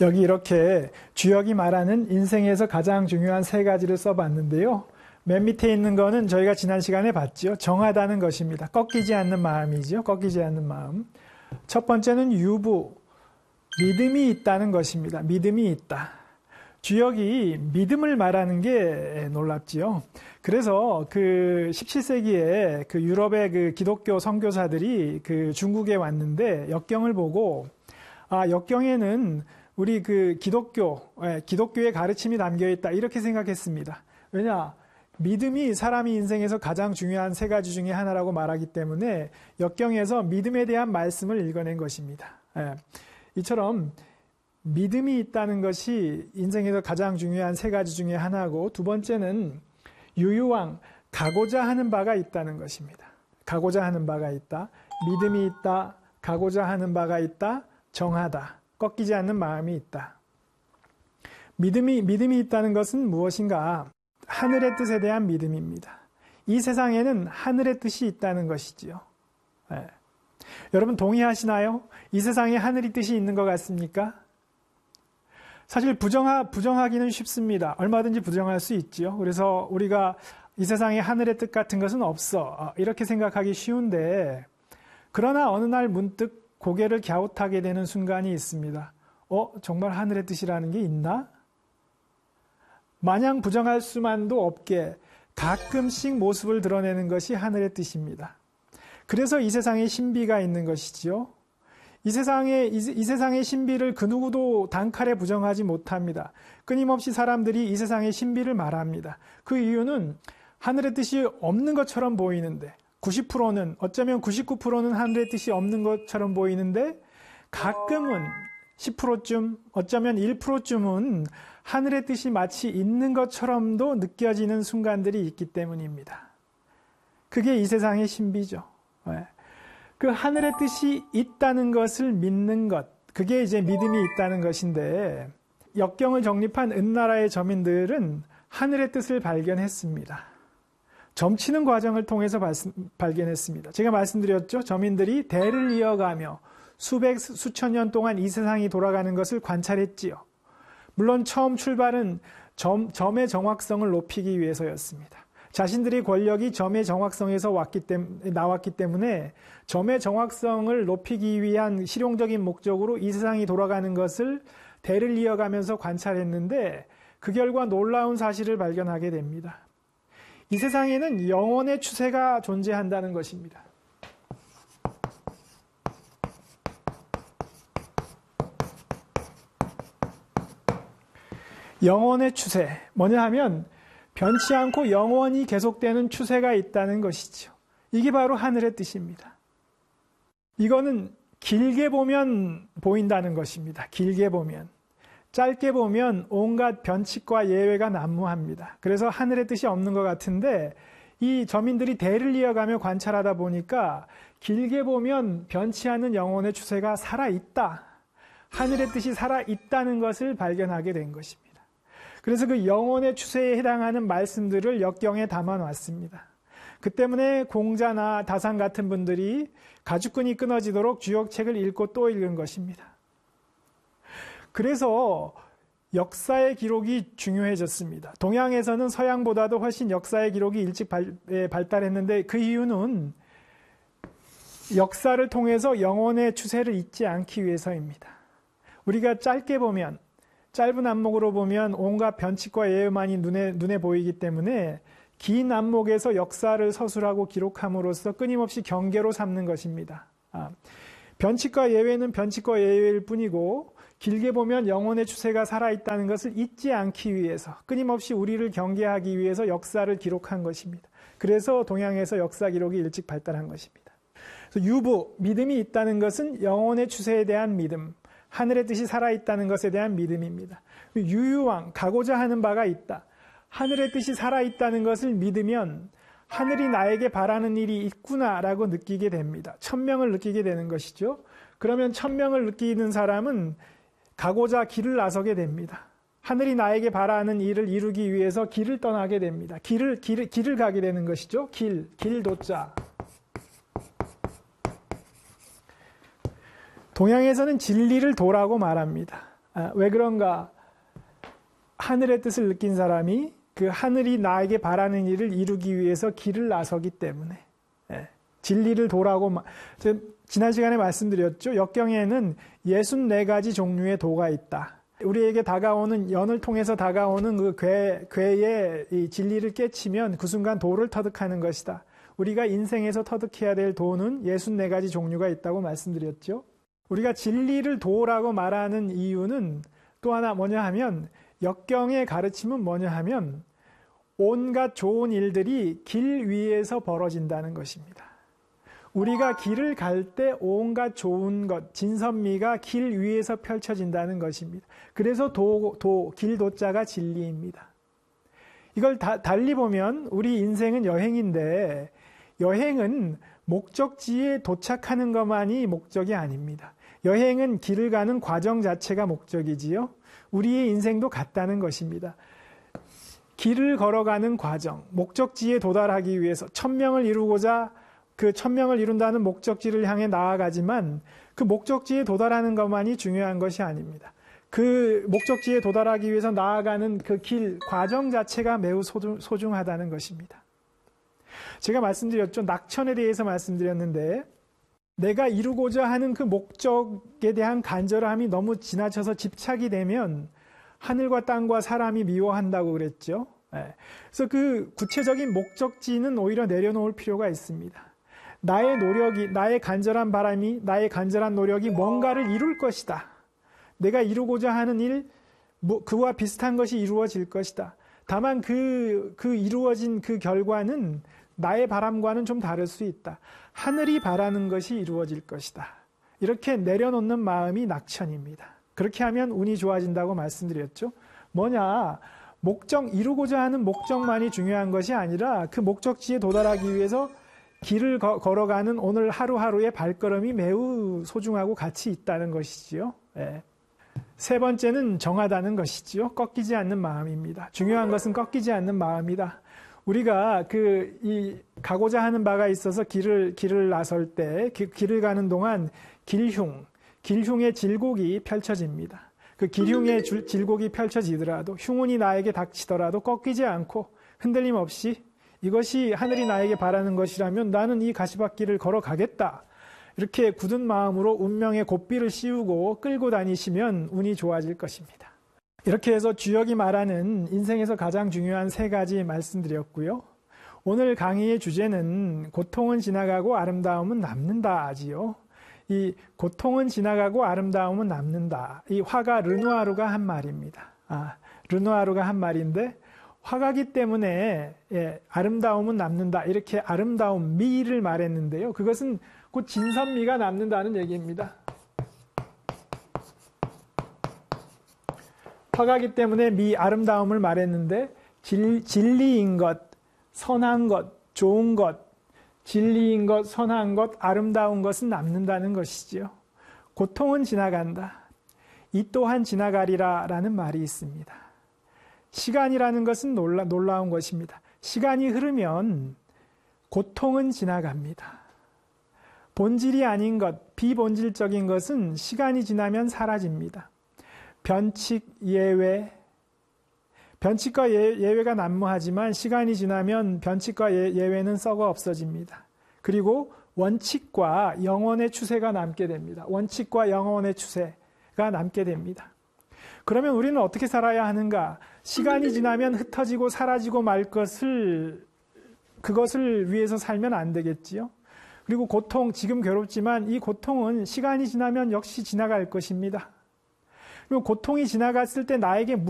여기 이렇게 주역이 말하는 인생에서 가장 중요한 세 가지를 써봤는데요. 맨 밑에 있는 거는 저희가 지난 시간에 봤죠. 정하다는 것입니다. 꺾이지 않는 마음이죠. 꺾이지 않는 마음. 첫 번째는 유부, 믿음이 있다는 것입니다. 믿음이 있다. 주역이 믿음을 말하는 게 놀랍지요. 그래서 그 17세기에 그 유럽의 그 기독교 선교사들이 그 중국에 왔는데 역경을 보고 역경에는 우리 그 기독교의 가르침이 담겨 있다 이렇게 생각했습니다. 왜냐? 믿음이 사람이 인생에서 가장 중요한 세 가지 중에 하나라고 말하기 때문에 역경에서 믿음에 대한 말씀을 읽어낸 것입니다. 이처럼 믿음이 있다는 것이 인생에서 가장 중요한 세 가지 중에 하나고 두 번째는 유유왕, 가고자 하는 바가 있다는 것입니다. 가고자 하는 바가 있다. 믿음이 있다. 가고자 하는 바가 있다. 정하다. 꺾이지 않는 마음이 있다. 믿음이 있다는 것은 무엇인가? 하늘의 뜻에 대한 믿음입니다. 이 세상에는 하늘의 뜻이 있다는 것이지요. 여러분 동의하시나요? 이 세상에 하늘의 뜻이 있는 것 같습니까? 사실 부정하기는 쉽습니다. 얼마든지 부정할 수 있지요. 그래서 우리가 이 세상에 하늘의 뜻 같은 것은 없어. 이렇게 생각하기 쉬운데 그러나 어느 날 문득 고개를 갸웃하게 되는 순간이 있습니다. 정말 하늘의 뜻이라는 게 있나? 마냥 부정할 수만도 없게 가끔씩 모습을 드러내는 것이 하늘의 뜻입니다. 그래서 이 세상에 신비가 있는 것이지요. 이 세상의 신비를 그 누구도 단칼에 부정하지 못합니다. 끊임없이 사람들이 이 세상의 신비를 말합니다. 그 이유는 하늘의 뜻이 없는 것처럼 보이는데 90%는 어쩌면 99%는 하늘의 뜻이 없는 것처럼 보이는데 가끔은 10%쯤 어쩌면 1%쯤은 하늘의 뜻이 마치 있는 것처럼도 느껴지는 순간들이 있기 때문입니다. 그게 이 세상의 신비죠. 그 하늘의 뜻이 있다는 것을 믿는 것, 그게 이제 믿음이 있다는 것인데 역경을 정립한 은나라의 저민들은 하늘의 뜻을 발견했습니다. 점치는 과정을 통해서 발견했습니다. 제가 말씀드렸죠. 저민들이 대를 이어가며 수천 년 동안 이 세상이 돌아가는 것을 관찰했지요. 물론 처음 출발은 점의 정확성을 높이기 위해서였습니다. 자신들의 권력이 점의 정확성에서 나왔기 때문에 점의 정확성을 높이기 위한 실용적인 목적으로 이 세상이 돌아가는 것을 대를 이어가면서 관찰했는데 그 결과 놀라운 사실을 발견하게 됩니다. 이 세상에는 영혼의 추세가 존재한다는 것입니다. 영혼의 추세, 뭐냐 하면 변치 않고 영원히 계속되는 추세가 있다는 것이죠. 이게 바로 하늘의 뜻입니다. 이거는 길게 보면 보인다는 것입니다. 길게 보면. 짧게 보면 온갖 변칙과 예외가 난무합니다. 그래서 하늘의 뜻이 없는 것 같은데 이 저민들이 대를 이어가며 관찰하다 보니까 길게 보면 변치 않는 영혼의 추세가 살아있다. 하늘의 뜻이 살아있다는 것을 발견하게 된 것입니다. 그래서 그 영혼의 추세에 해당하는 말씀들을 역경에 담아놨습니다. 그 때문에 공자나 다산 같은 분들이 가죽끈이 끊어지도록 주역책을 읽고 또 읽은 것입니다. 그래서 역사의 기록이 중요해졌습니다. 동양에서는 서양보다도 훨씬 역사의 기록이 일찍 발달했는데 그 이유는 역사를 통해서 영혼의 추세를 잊지 않기 위해서입니다. 우리가 짧은 안목으로 보면 온갖 변칙과 예외만이 눈에 보이기 때문에 긴 안목에서 역사를 서술하고 기록함으로써 끊임없이 경계로 삼는 것입니다. 변칙과 예외는 변칙과 예외일 뿐이고 길게 보면 영혼의 추세가 살아있다는 것을 잊지 않기 위해서 끊임없이 우리를 경계하기 위해서 역사를 기록한 것입니다. 그래서 동양에서 역사 기록이 일찍 발달한 것입니다. 그래서 유부, 믿음이 있다는 것은 영혼의 추세에 대한 믿음, 하늘의 뜻이 살아있다는 것에 대한 믿음입니다. 유유왕, 가고자 하는 바가 있다. 하늘의 뜻이 살아있다는 것을 믿으면 하늘이 나에게 바라는 일이 있구나라고 느끼게 됩니다. 천명을 느끼게 되는 것이죠. 그러면 천명을 느끼는 사람은 가고자 길을 나서게 됩니다. 하늘이 나에게 바라는 일을 이루기 위해서 길을 떠나게 됩니다. 길을 가게 되는 것이죠. 길도자. 동양에서는 진리를 도라고 말합니다. 왜 그런가? 하늘의 뜻을 느낀 사람이 그 하늘이 나에게 바라는 일을 이루기 위해서 길을 나서기 때문에. 진리를 도라고, 지난 시간에 말씀드렸죠. 역경에는 64가지 종류의 도가 있다. 우리에게 다가오는, 연을 통해서 다가오는 그 괴의 이 진리를 깨치면 그 순간 도를 터득하는 것이다. 우리가 인생에서 터득해야 될 도는 64가지 종류가 있다고 말씀드렸죠. 우리가 진리를 도라고 말하는 이유는 또 하나 뭐냐 하면, 역경의 가르침은 뭐냐 하면 온갖 좋은 일들이 길 위에서 벌어진다는 것입니다. 우리가 길을 갈 때 온갖 좋은 것, 진선미가 길 위에서 펼쳐진다는 것입니다. 그래서 길도자가 진리입니다. 이걸 달리 보면 우리 인생은 여행인데, 여행은 목적지에 도착하는 것만이 목적이 아닙니다. 여행은 길을 가는 과정 자체가 목적이지요. 우리의 인생도 같다는 것입니다. 길을 걸어가는 과정, 목적지에 도달하기 위해서 1000명을 이루고자 그 1000명을 이룬다는 목적지를 향해 나아가지만 그 목적지에 도달하는 것만이 중요한 것이 아닙니다. 그 목적지에 도달하기 위해서 나아가는 그 길, 과정 자체가 매우 소중하다는 것입니다. 제가 말씀드렸죠. 낙천에 대해서 말씀드렸는데, 내가 이루고자 하는 그 목적에 대한 간절함이 너무 지나쳐서 집착이 되면 하늘과 땅과 사람이 미워한다고 그랬죠. 그래서 그 구체적인 목적지는 오히려 내려놓을 필요가 있습니다. 나의 노력이, 나의 간절한 바람이, 나의 간절한 노력이 뭔가를 이룰 것이다. 내가 이루고자 하는 일, 그와 비슷한 것이 이루어질 것이다. 다만 그 이루어진 그 결과는 나의 바람과는 좀 다를 수 있다. 하늘이 바라는 것이 이루어질 것이다. 이렇게 내려놓는 마음이 낙천입니다. 그렇게 하면 운이 좋아진다고 말씀드렸죠. 뭐냐? 이루고자 하는 목적만이 중요한 것이 아니라 그 목적지에 도달하기 위해서 길을 걸어가는 오늘 하루하루의 발걸음이 매우 소중하고 가치 있다는 것이지요. 세 번째는 정하다는 것이지요. 꺾이지 않는 마음입니다. 중요한 것은 꺾이지 않는 마음이다. 우리가 가고자 하는 바가 있어서 길을 나설 때, 길을 가는 동안 길흉의 질곡이 펼쳐집니다. 그 길흉의 질곡이 펼쳐지더라도, 흉운이 나에게 닥치더라도 꺾이지 않고 흔들림 없이 이것이 하늘이 나에게 바라는 것이라면 나는 이 가시밭길을 걸어가겠다. 이렇게 굳은 마음으로 운명의 고삐를 씌우고 끌고 다니시면 운이 좋아질 것입니다. 이렇게 해서 주역이 말하는 인생에서 가장 중요한 3가지 말씀드렸고요. 오늘 강의의 주제는 고통은 지나가고 아름다움은 남는다지요. 이 고통은 지나가고 아름다움은 남는다. 이 화가 르누아르가 한 말입니다. 르누아르가 한 말인데, 화가기 때문에 아름다움은 남는다. 이렇게 아름다움, 미를 말했는데요. 그것은 곧 진선미가 남는다는 얘기입니다. 화가기 때문에 아름다움을 말했는데, 진리인 것, 선한 것, 좋은 것, 진리인 것, 선한 것, 아름다운 것은 남는다는 것이지요. 고통은 지나간다. 이 또한 지나가리라 라는 말이 있습니다. 시간이라는 것은 놀라운 것입니다. 시간이 흐르면 고통은 지나갑니다. 본질이 아닌 것, 비본질적인 것은 시간이 지나면 사라집니다. 변칙, 예외, 변칙과 예외가 난무하지만 시간이 지나면 변칙과 예외는 썩어 없어집니다. 그리고 원칙과 영원의 추세가 남게 됩니다. 원칙과 영원의 추세가 남게 됩니다. 그러면 우리는 어떻게 살아야 하는가? 시간이 지나면 흩어지고 사라지고 말 그것을 위해서 살면 안 되겠지요. 그리고 고통, 지금 괴롭지만 이 고통은 시간이 지나면 역시 지나갈 것입니다. 그리고 고통이 지나갔을 때 나에게